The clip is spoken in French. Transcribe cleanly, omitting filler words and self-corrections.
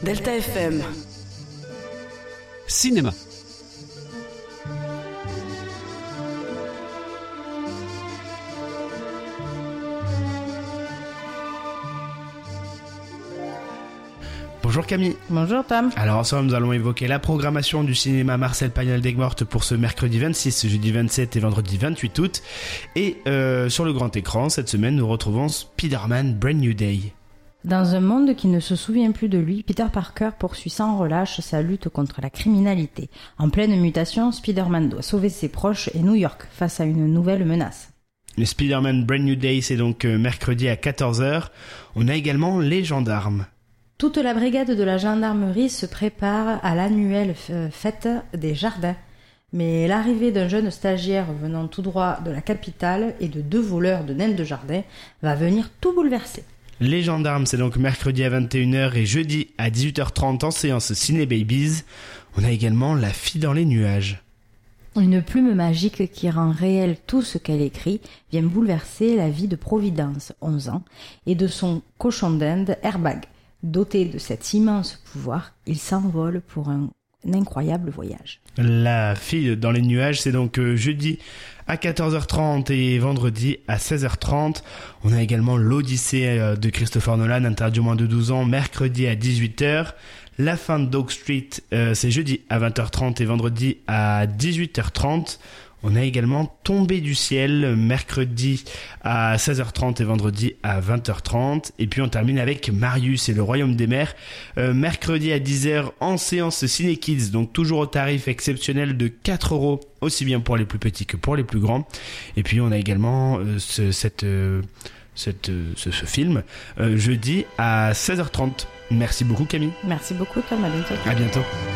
Delta FM. Cinéma. Bonjour Camille. Bonjour Tom. Alors ensemble nous allons évoquer la programmation du cinéma Marcel Pagnol-Desmortes pour ce mercredi 26, jeudi 27 et vendredi 28 août. Et sur le grand écran, cette semaine nous retrouvons Spider-Man Brand New Day. Dans un monde qui ne se souvient plus de lui, Peter Parker poursuit sans relâche sa lutte contre la criminalité. En pleine mutation, Spider-Man doit sauver ses proches et New York face à une nouvelle menace. Le Spider-Man Brand New Day, c'est donc mercredi à 14h. On a également les gendarmes. Toute la brigade de la gendarmerie se prépare à l'annuelle fête des jardins. Mais l'arrivée d'un jeune stagiaire venant tout droit de la capitale et de 2 voleurs de naines de jardin va venir tout bouleverser. Les gendarmes, c'est donc mercredi à 21h et jeudi à 18h30 en séance Ciné Babies. On a également La fille dans les nuages. Une plume magique qui rend réel tout ce qu'elle écrit vient bouleverser la vie de Providence, 11 ans, et de son cochon d'Inde, Airbag. Doté de cet immense pouvoir, il s'envole pour un incroyable voyage. La fille dans les nuages, c'est donc jeudi à 14h30 et vendredi à 16h30. On a également l'Odyssée de Christopher Nolan, interdit aux moins de 12 ans, mercredi à 18h. La fin de Dog Street, c'est jeudi à 20h30 et vendredi à 18h30. On a également Tombé du ciel, mercredi à 16h30 et vendredi à 20h30. Et puis on termine avec Marius et le royaume des mers, mercredi à 10h en séance Ciné Kids, donc toujours au tarif exceptionnel de 4€, aussi bien pour les plus petits que pour les plus grands. Et puis on a également ce film jeudi à 16h30. Merci beaucoup Camille. Merci beaucoup Tom, à bientôt. À bientôt.